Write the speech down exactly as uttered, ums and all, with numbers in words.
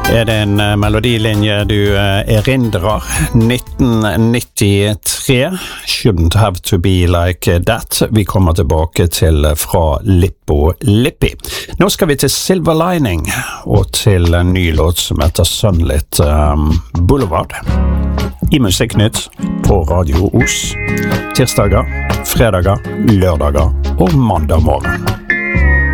Er det en uh, melodilinje du uh, erindrer? nitten nittitre, Shouldn't Have To Be Like That. Vi kommer tilbake til uh, fra Lippo Lippi. Nå skal vi til Silver Lining, og til en ny låt som heter Sunlit um, Boulevard. I Musikknytt på Radio Os. Tirsdager, fredager, lørdager og mandag morgen.